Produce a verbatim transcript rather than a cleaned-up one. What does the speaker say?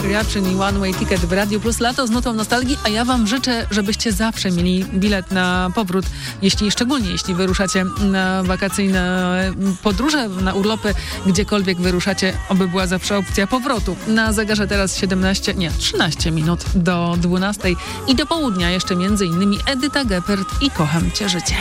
Maria, czyli One Way Ticket w Radiu Plus Lato z nutą nostalgii, a ja wam życzę, żebyście zawsze mieli bilet na powrót, jeśli szczególnie jeśli wyruszacie na wakacyjne podróże, na urlopy, gdziekolwiek wyruszacie, oby była zawsze opcja powrotu. Na zegarze teraz siedemnaście, nie, trzynaście minut do dwunastej i do południa jeszcze między innymi Edyta Geppert i Kocham Cię Życie.